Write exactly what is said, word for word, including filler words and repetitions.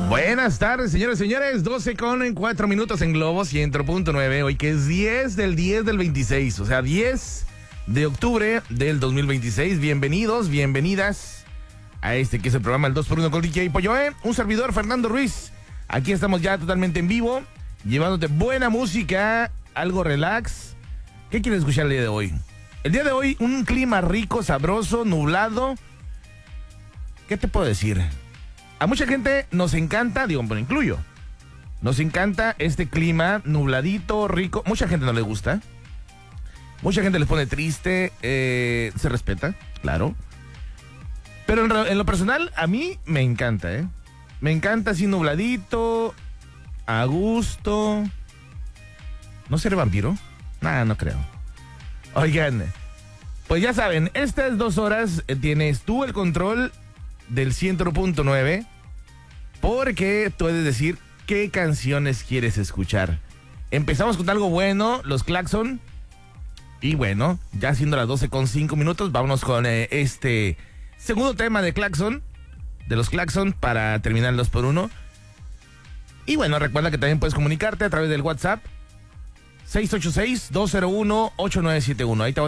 Buenas tardes, señores y señores. doce con cuatro minutos en Globo ciento punto nueve. Hoy que es diez del diez del veintiséis, o sea, diez de octubre del dos mil veintiséis. Bienvenidos, bienvenidas a este que es el programa El dos por uno con D J Polloe. Un servidor, Fernando Ruiz. Aquí estamos ya totalmente en vivo, llevándote buena música, algo relax. ¿Qué quieres escuchar el día de hoy? El día de hoy, un clima rico, sabroso, nublado. ¿Qué te puedo decir? A mucha gente nos encanta, digo, me incluyo, nos encanta este clima nubladito, rico. Mucha gente no le gusta. Mucha gente les pone triste, eh, se respeta, claro. Pero en, en lo personal, a mí me encanta, ¿eh? Me encanta así nubladito, a gusto. ¿No seré vampiro? Nah, no creo. Oigan, pues ya saben, estas dos horas eh, tienes tú el control del ciento punto nueve, porque tú puedes decir qué canciones quieres escuchar. Empezamos con algo bueno, los Claxon. Y bueno, ya siendo las doce con cinco minutos, vámonos con eh, este segundo tema de Claxon, de los Claxon, para terminar el dos por uno. Y bueno, recuerda que también puedes comunicarte a través del WhatsApp seis ocho seis, dos cero uno, ocho nueve siete uno. Ahí te